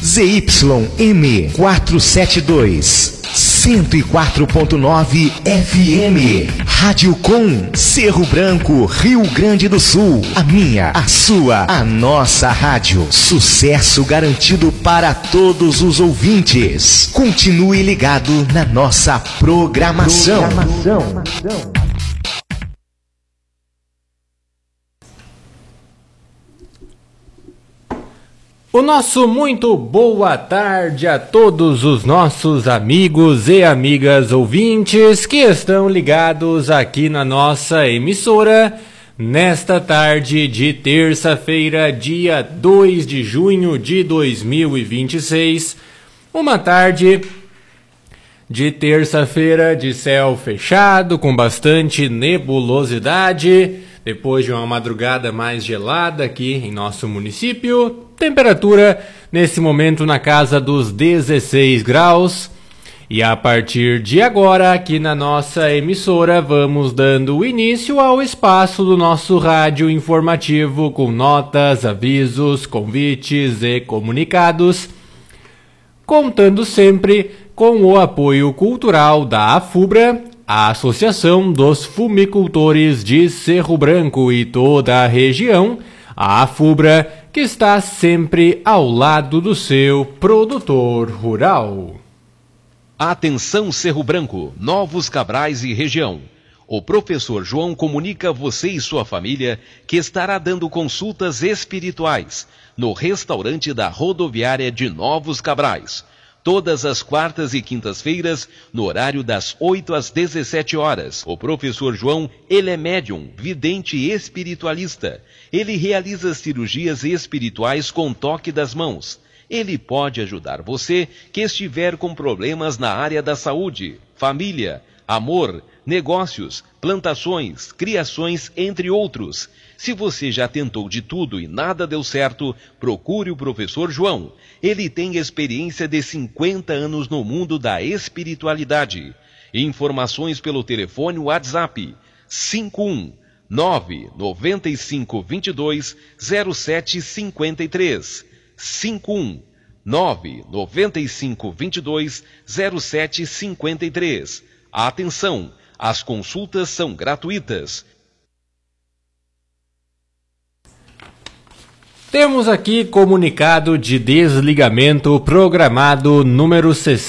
ZYM 472, 104.9 FM. Rádio Com, Cerro Branco, Rio Grande do Sul. A minha, a sua, a nossa rádio. Sucesso garantido para todos os ouvintes. Continue ligado na nossa programação. O nosso muito boa tarde a todos os nossos amigos e amigas ouvintes que estão ligados aqui na nossa emissora nesta tarde de terça-feira, dia 2 de junho de 2026. Uma tarde de terça-feira de céu fechado, com bastante nebulosidade, depois de uma madrugada mais gelada aqui em nosso município. Temperatura nesse momento na casa dos 16 graus. E a partir de agora, aqui na nossa emissora, vamos dando início ao espaço do nosso rádio informativo com notas, avisos, convites e comunicados, contando sempre com o apoio cultural da AFUBRA, a Associação dos Fumicultores de Cerro Branco e toda a região, a AFUBRA, que está sempre ao lado do seu produtor rural. Atenção Cerro Branco, Novos Cabrais e região. O professor João comunica a você e sua família que estará dando consultas espirituais no restaurante da rodoviária de Novos Cabrais. Todas as quartas e quintas-feiras, no horário das 8 às 17 horas. O professor João, ele é médium, vidente e espiritualista. Ele realiza cirurgias espirituais com toque das mãos. Ele pode ajudar você que estiver com problemas na área da saúde, família, amor, negócios, plantações, criações, entre outros. Se você já tentou de tudo e nada deu certo, procure o professor João. Ele tem experiência de 50 anos no mundo da espiritualidade. Informações pelo telefone WhatsApp 51995220753. 51995220753. Atenção, as consultas são gratuitas. Temos aqui comunicado de desligamento programado número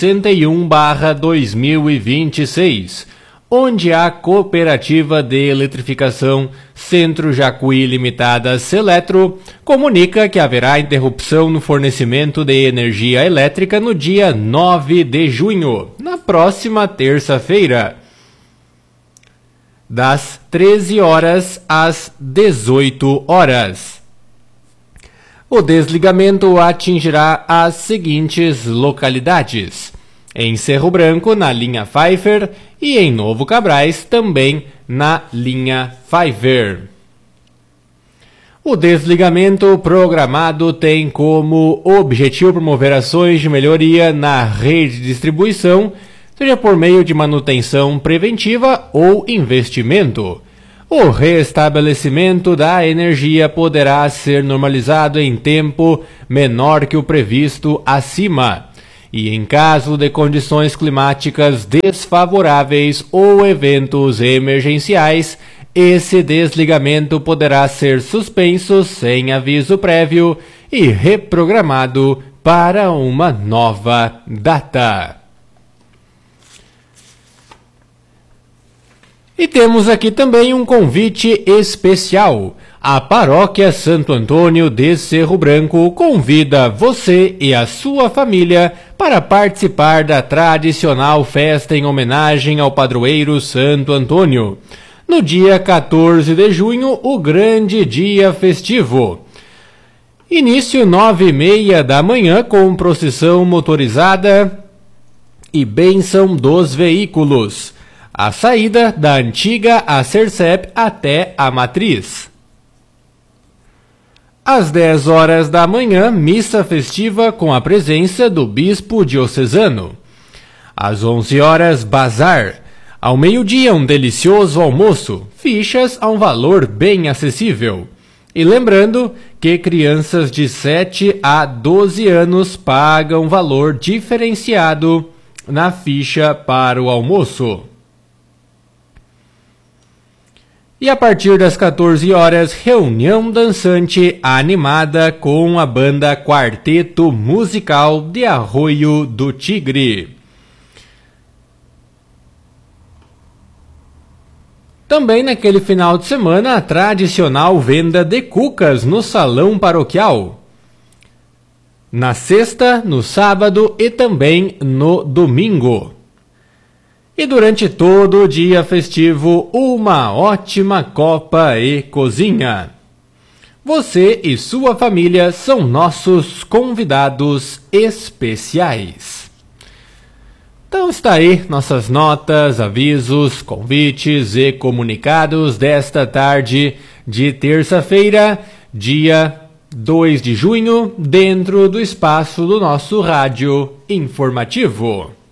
61/2026, onde a Cooperativa de Eletrificação Centro Jacuí Limitada Seletro comunica que haverá interrupção no fornecimento de energia elétrica no dia 9 de junho, na próxima terça-feira, das 13 horas às 18 horas. O desligamento atingirá as seguintes localidades: em Cerro Branco, na linha Pfeiffer, e em Novo Cabrais, também na linha Pfeiffer. O desligamento programado tem como objetivo promover ações de melhoria na rede de distribuição, seja por meio de manutenção preventiva ou investimento. O restabelecimento da energia poderá ser normalizado em tempo menor que o previsto acima. E em caso de condições climáticas desfavoráveis ou eventos emergenciais, esse desligamento poderá ser suspenso sem aviso prévio e reprogramado para uma nova data. E temos aqui também um convite especial. A Paróquia Santo Antônio de Cerro Branco convida você e a sua família para participar da tradicional festa em homenagem ao padroeiro Santo Antônio. No dia 14 de junho, o grande dia festivo. Início 9h30 da manhã com procissão motorizada e bênção dos veículos. A saída da antiga Acercep até a Matriz. Às 10 horas da manhã, missa festiva com a presença do bispo diocesano. Às 11 horas, bazar. Ao meio-dia, um delicioso almoço, fichas a um valor bem acessível. E lembrando que crianças de 7 a 12 anos pagam valor diferenciado na ficha para o almoço. E a partir das 14 horas, reunião dançante animada com a banda Quarteto Musical de Arroio do Tigre. Também naquele final de semana, a tradicional venda de cucas no salão paroquial. Na sexta, no sábado e também no domingo. E durante todo o dia festivo, uma ótima copa e cozinha. Você e sua família são nossos convidados especiais. Então está aí nossas notas, avisos, convites e comunicados desta tarde de terça-feira, dia 2 de junho, dentro do espaço do nosso rádio informativo.